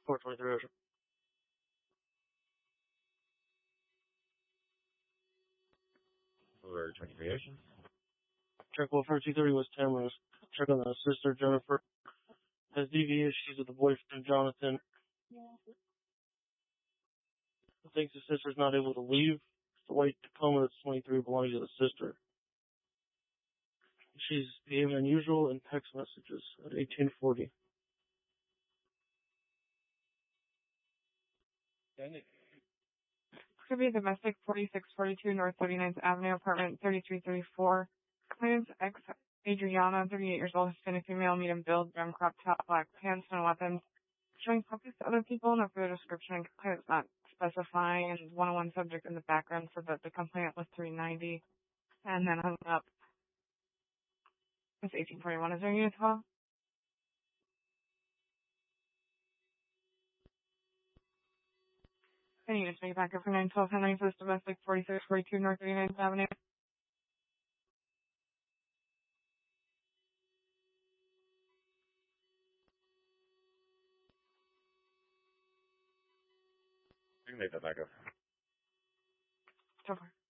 423 Ocean. Over 23 Ocean. Check Wolf 230 West Tamara's. Check on the sister, Jennifer. Has DV issues with the boyfriend, Jonathan. Thinks the sister's not able to leave. The white Tacoma that's 23 belongs to the sister. She's behaving unusual in text messages at 1840. Could be domestic 4642 North 39th Avenue, apartment 3334. Claimant's ex Adriana, 38 years old, Hispanic female, medium build, brown crop top, black pants, and weapons. Showing copies to other people, no further description. Complainant's not specifying, and one-on-one subject in the background said that the complainant was 390, and then hung up. It's 1841. Is there a unit call? Any units make it back up for 912 Henry for this domestic 4642 North 39th Avenue. You can make that back up. So far.